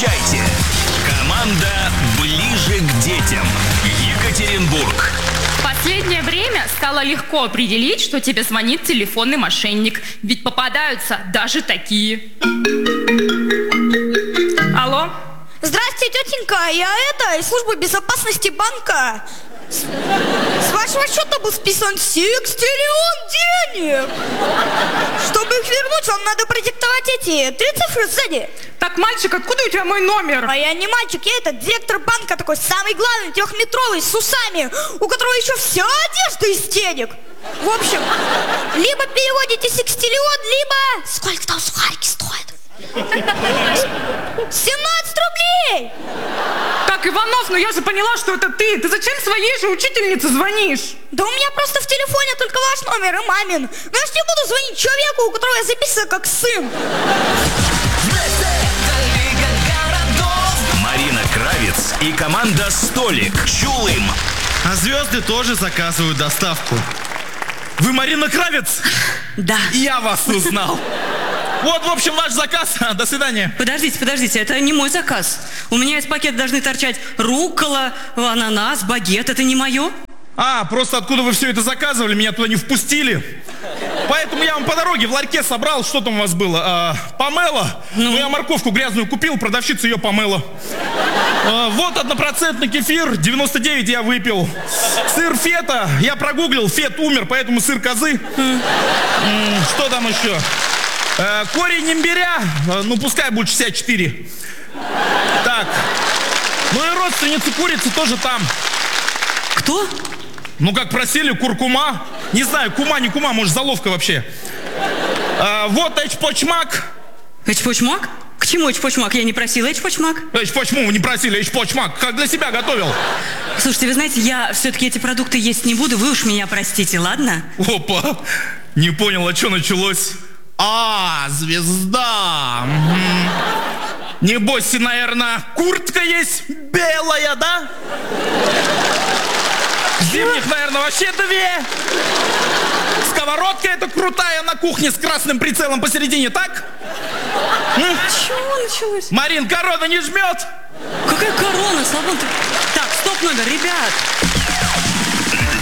Встречайте, команда «Ближе к детям». Екатеринбург. В последнее время стало легко определить, что тебе звонит телефонный мошенник. Ведь попадаются даже такие. Алло? Здравствуйте, тетенька, я из службы безопасности банка. С вашего счета был списан секстиллион денег. Чтобы их вернуть, вам надо продиктовать эти 3 цифры сзади. Так, мальчик, откуда у тебя мой номер? А я не мальчик, я директор банка такой, самый главный, 3-метровый, с усами, у которого еще вся одежда из денег. В общем, либо переводите секстиллион, либо... Сколько там сухарики стоят? 17 рублей! Так, Иванов, ну я же поняла, что это ты. Ты зачем своей же учительнице звонишь? Да у меня просто в телефоне только ваш номер и мамин. Но я ж не буду звонить человеку, у которого я записана как сын. Марина Кравец и команда «Столик». Чулым. А звезды тоже заказывают доставку. Вы Марина Кравец? Да. Я вас узнал. Вот, в общем, ваш заказ. До свидания. Подождите, это не мой заказ. У меня из пакета должны торчать руккола, ананас, багет. Это не мое? Просто откуда вы все это заказывали, меня туда не впустили. Поэтому я вам по дороге в ларьке собрал. Что там у вас было? Помело? Ну, я морковку грязную купил, продавщица ее помыла. Вот 1% кефир, 99 я выпил. Сыр фета, я прогуглил, фет умер, поэтому сыр козы. Что там еще? Корень имбиря, пускай будет 64. Так, и родственница курицы тоже там. Кто? Как просили, куркума. Не знаю, кума, не кума, может, заловка вообще. Вот эчпочмак. Эчпочмак? К чему эчпочмак? Я не просила эчпочмак. Почему вы не просили эчпочмак? Как для себя готовил? Слушайте, вы знаете, я все-таки эти продукты есть не буду. Вы уж меня простите, ладно? Опа, не понял, а что началось? Звезда. Небось, наверное, куртка есть белая, да? Зимних, наверное, вообще 2. Сковородка эта крутая на кухне с красным прицелом посередине, так? Чего началось? Марин, корона не жмет? Какая корона, Славон? Так, стоп, номер, ребят.